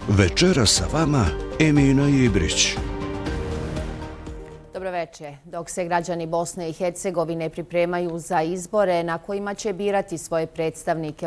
Večera sa vama Emina Ibrić. Dobroveče. Dok se građani Bosne i Hercegovine pripremaju za izbore na kojima će birati svoje predstavnike